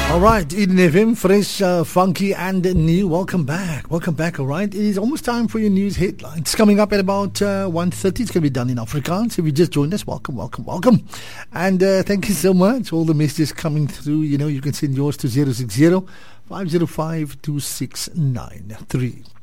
All right, Eden FM, fresh, funky and new. Welcome back. Welcome back, all right. It is almost time for your news headlines. Coming up at about 1:30. It's going to be done in Afrikaans. If you just joined us, welcome, welcome, welcome. And thank you so much. All the messages coming through, you know, you can send yours to 060 505 2693.